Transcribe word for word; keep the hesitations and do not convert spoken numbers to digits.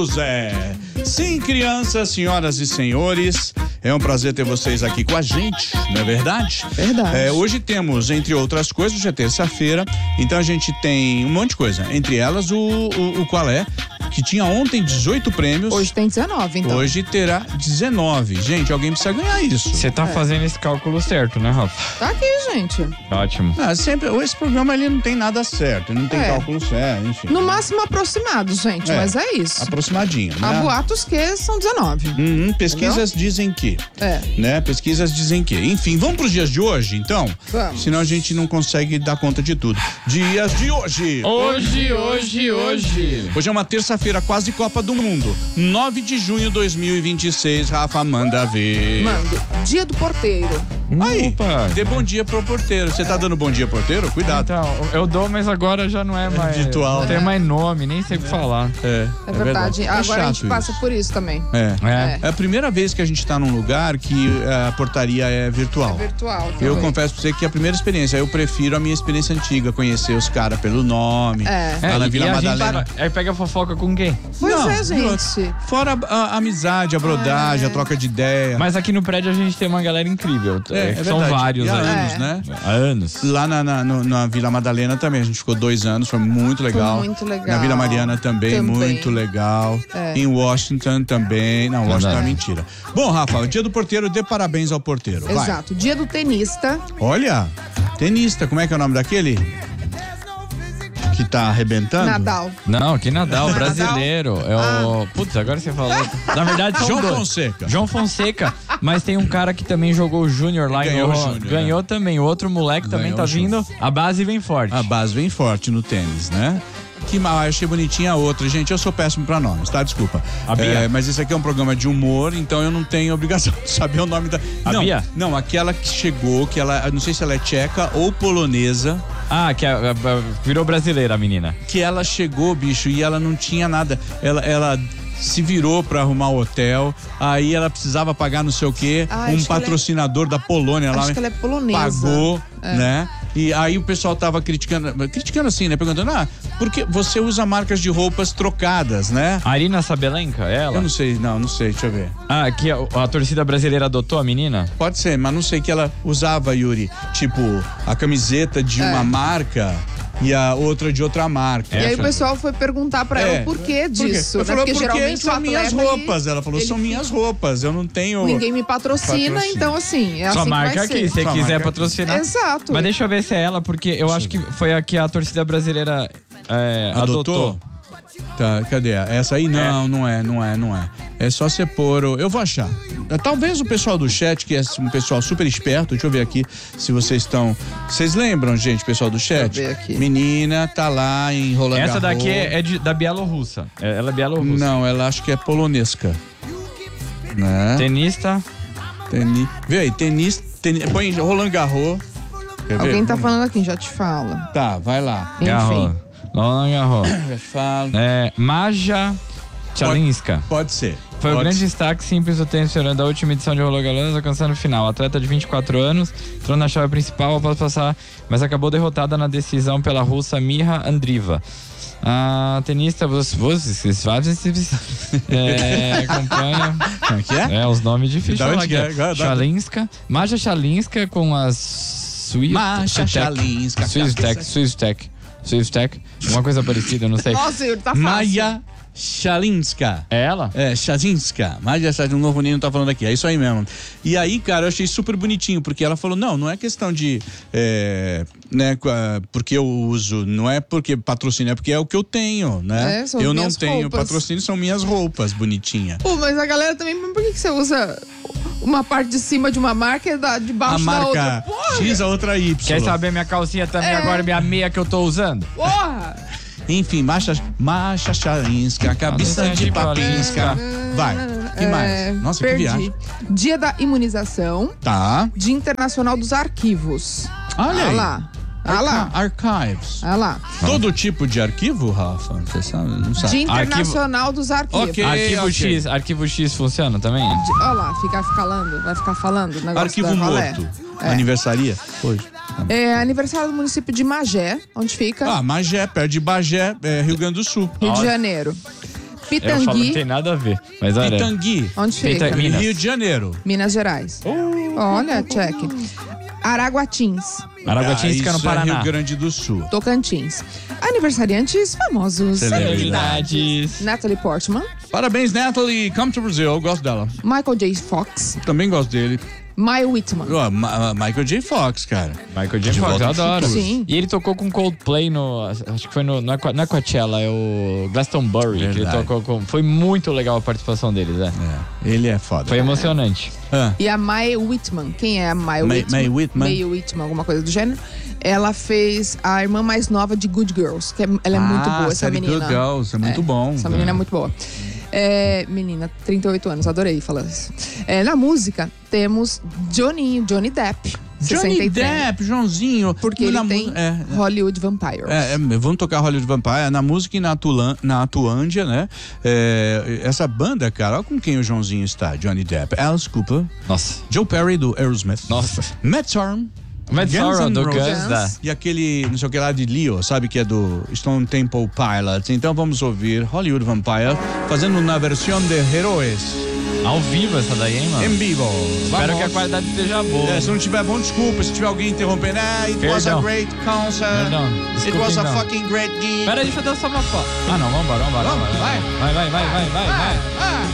É. Sim, crianças, senhoras e senhores, é um prazer ter vocês aqui com a gente, não é verdade? Verdade. É, hoje temos, entre outras coisas, hoje é terça-feira, então a gente tem um monte de coisa, entre elas o, o, o qual é, que tinha ontem dezoito prêmios. Hoje tem dezenove, então. Hoje terá dezenove. Gente, alguém precisa ganhar isso. Você tá é. fazendo esse cálculo certo, né, Rafa? Tá aqui, gente. Ótimo. Ah, sempre, esse programa ele não tem nada certo, não tem É. cálculo certo, enfim. No máximo aproximado, gente, É. mas é isso. Aproximadinho, né? Há boatos que são dezenove. Uhum, pesquisas dizem que. É. Né? Pesquisas dizem que. Enfim, vamos pros dias de hoje, então? Vamos. Senão a gente não consegue dar conta de tudo. Dias de hoje. Hoje, hoje, hoje. Hoje é uma terça-feira, quase Copa do Mundo. nove de junho de dois mil e vinte e seis. Rafa, manda ver. Mando. Dia do porteiro. Aí, Opa. dê bom dia pro porteiro. Você tá dando bom dia, porteiro? Cuidado. Então, eu dou, mas agora já não é mais. virtual, Não tem né? mais nome, nem sei o que falar. É, É, verdade. É Agora a chato gente passa isso. por isso também. É. É. É a primeira vez que a gente tá num lugar que eh, a portaria é virtual. É virtual. Eu também. confesso pra você que é a primeira experiência. Eu prefiro a minha experiência antiga, conhecer os caras pelo nome. É. Lá na e- Vila e a gente Madalena. para- aí pega fofoca com quem? Pois Não, é, viu? gente. Fora a, a amizade, a brodagem, Ah, é. a troca de ideia. Mas aqui no prédio a gente tem uma galera incrível. É, é São verdade. vários E há aí. anos, É. né? Há anos. Lá na, na, no- na Vila Madalena também, a gente ficou dois anos, foi muito legal. Foi muito legal. Na Vila Mariana também, Também. muito legal. É. Em Washington também. Não, Washington é Verdade. mentira. Bom, Rafa, o dia do porteiro, dê parabéns ao porteiro. Vai. Exato. Dia do tenista. Olha, tenista, como é que é o nome daquele? Que tá arrebentando? Nadal. Não, que Nadal, Nadal? brasileiro. É o. Putz, agora você falou. Na verdade, são João dois. Fonseca. João Fonseca. Mas tem um cara que também jogou o Júnior lá Ganhou em o Júnior, Ganhou né? também. O outro moleque também Ganhou tá o Júnior. vindo. A base vem forte. A base vem forte no tênis, né? Que mal, achei bonitinha a outra. Gente, eu sou péssimo pra nomes, tá? Desculpa. A Bia. É, mas esse aqui é um programa de humor, então eu não tenho obrigação de saber o nome da... A não, Bia? Não, aquela que chegou, que ela, eu não sei se ela é tcheca ou polonesa, Ah, que a- a- a- virou brasileira a menina. que ela chegou, bicho, e ela não tinha nada. Ela... ela se virou pra arrumar o hotel, aí ela precisava pagar não sei o quê, Ah, um acho que ela é- patrocinador da Polônia lá Acho que ela é polonesa. pagou, né? E aí o pessoal tava criticando, criticando assim, né? Perguntando, ah, porque você usa marcas de roupas trocadas, né? Arina Sabelenka, ela? Eu não sei, não, não sei, deixa eu ver. Ah, que a, a torcida brasileira adotou a menina? Pode ser, mas não sei que ela usava, Yuri, tipo, a camiseta de É. uma marca e a outra de outra marca. E aí Essa- o pessoal foi perguntar pra ela É. o porquê disso. Ela Né? falou, Porque porque geralmente são o minhas atleta, roupas. ele- Ela falou, ele são fica- minhas roupas, eu não tenho... Ninguém me patrocina, Patrocina. então assim, é Sua assim marca que vai aqui, ser. se você Sua quiser marca aqui. patrocinar. Exato. Mas deixa eu ver se é ela, porque eu acho que foi a que a torcida brasileira é, Adotou? adotou. Tá, cadê? Essa aí? Não, não é, não é, não é. É só você pôr. o- Eu vou achar. Talvez o pessoal do chat, que é um pessoal super esperto, deixa eu ver aqui se vocês estão. Vocês lembram, gente, pessoal do chat? Deixa eu ver aqui. Menina tá lá em Roland Essa Garros. daqui é, é de- da Bielorrussa. É- Ela é bielorrussa. Não, ela acho que é polonesca. Né? Tenista. Teni... Vê aí, tenis. Teni... Põe Roland Garros. Quer ver? Alguém tá Vamos- falando aqui, já te fala. Tá, vai lá. Garros. Roland Garros. Já falo. É, Maja Chalinska. Pode ser. Foi o Pode grande ser. destaque simples do tênis feminino da última edição de Roland Garros, alcançando o final. Atleta de vinte e quatro anos, entrou na chave principal após passar, mas acabou derrotada na decisão pela russa Mira Andriva. A tenista, vocês, vocês, é, acompanha. Como é que é? É, os nomes difíceis. Da de onde falar que é? aqui. Agora dá- Chalinska, Maja Chalinska com as Swift Masha Chalinska. Swiftech, Swiftech, Swiftech, uma coisa parecida, não sei. Nossa, Yuri, tá fácil. Maia Chalinska. É ela? É, Chazinska. Maia Chazinska, um novo Nino tá falando aqui. É isso aí mesmo. E aí, cara, eu achei super bonitinho, porque ela falou, não, não é questão de, é, né, qua- porque eu uso, não é porque patrocínio, é porque é o que eu tenho, né? É, são eu não minhas tenho roupas. patrocínio, são minhas roupas, bonitinha. Pô, mas a galera também, mas por que, que você usa uma parte de cima de uma marca e da, de A baixo da outra? marca Porra! X, a outra Y. Quer saber minha calcinha também É. agora, minha meia que eu tô usando? Porra! Enfim, Masha, Masha Chalinska, cabeça de de papinska. Vai, que É, mais? Nossa, perdi. que viagem. Dia da imunização, Tá. Dia Internacional dos Arquivos. Olha Ah aí. lá. Ah lá. Archives. Ah lá. Todo tipo de arquivo, Rafa? Você sabe? Não sabe. Dia Internacional dos Arquivos. Ok. Arquivo ok. X, arquivo X funciona também? Olha lá, ficar falando, vai ficar falando. o negócio Arquivo da Valé. morto. É. Aniversaria? Hoje. É aniversário do município de Magé, onde fica Ah, Magé, perto de Bagé, é, Rio Grande do Sul. Rio Nossa. de Janeiro. Eu falo que Pitangui. tem nada a ver. Mas olha. Pitangui, Onde fica? Pita- Minas. Rio de Janeiro. Minas Gerais. Olha, check. Araguatins. Araguatins Ah, fica no isso é Paraná. Rio Grande do Sul. Tocantins. Aniversariantes famosos. Celebridades. Natalie Portman. Parabéns, Natalie. Come to Brazil. Eu gosto dela. Michael J. Fox. Também gosto dele. Mae Whitman. Ó, Ma- Michael J. Fox, cara. Michael J. De Fox, Volta eu ao adoro. Futuro. Sim. E ele tocou com Coldplay no. Acho que foi no. Não é Coa- não é Coachella, é o Glastonbury. Que ele Verdade. tocou com. Foi muito legal a participação deles, é. É, ele é foda. Foi emocionante. Ah, E a Mae Whitman. Quem é a Mae Mae- Whitman? Mae Whitman. Mae Whitman, alguma coisa do gênero. Ela fez a irmã mais nova de Good Girls, que é- ela é muito Ah, boa, essa série menina. Good Girls, é muito bom. Essa menina é muito boa. É, menina, trinta e oito anos, adorei falar isso. É, na música, temos Johnny, Johnny Depp. Johnny sessenta e três, Depp, Joãozinho. Porque ele Na tem mu- é, Hollywood Vampires. É, é, vamos tocar Hollywood Vampire na música e na, Tulan, na Atuândia, né? É, essa banda, cara, olha com quem o Joãozinho está. Johnny Depp, Alice Cooper, Nossa. Joe Perry do Aerosmith, Nossa. Matt Sorum, Matt Guns Sorum N' do Roses. Guns, da. e aquele, não sei o que lá de Leo, sabe, que é do Stone Temple Pilots. Então vamos ouvir Hollywood Vampire fazendo na versão de Heróis, Ao vivo essa daí, hein, mano? em vivo. Espero Vamos. que a qualidade esteja boa. É, se não tiver bom, desculpa. Se tiver alguém interrompendo, ah, it was a Perdão. great concert. Perdão. It Desculpa, was a então. fucking great gig. Pera aí, deixa eu dar só uma foto. Ah, não, vambora, vambora. Vamos, vambora. vai. Vai, vai, vai, vai, vai, vai. Ah,